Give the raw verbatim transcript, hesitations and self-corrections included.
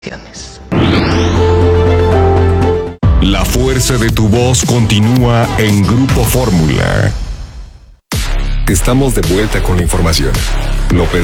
La fuerza de tu voz continúa en Grupo Fórmula. Estamos de vuelta con la información. No